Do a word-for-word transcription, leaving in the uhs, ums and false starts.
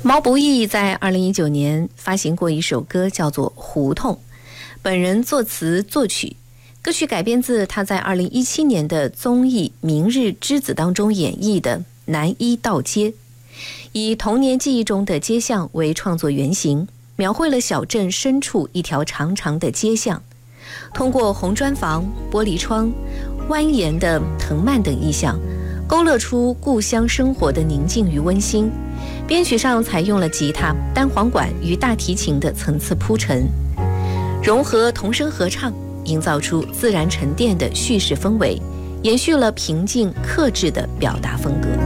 毛不易在二零一九年发行过一首歌，叫做《胡同》，本人作词作曲。歌曲改编自他在二零一七年的综艺《明日之子》当中演绎的《南一道街》，以童年记忆中的街巷为创作原型，描绘了小镇深处一条长长的街巷，通过红砖房、玻璃窗、蜿蜒的藤蔓等意象，勾勒出故乡生活的宁静与温馨。编曲上采用了吉他、单簧管与大提琴的层次铺陈，融合童声合唱，营造出自然沉淀的叙事氛围，延续了平静克制的表达风格。